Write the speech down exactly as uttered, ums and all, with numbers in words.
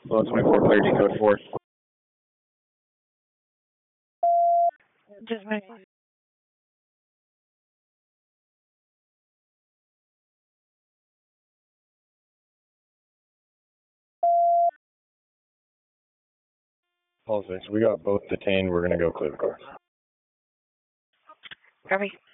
Well, twenty-four, clear decode four. Just make Paul six, we got both detained. We're going to go clear the car. Copy.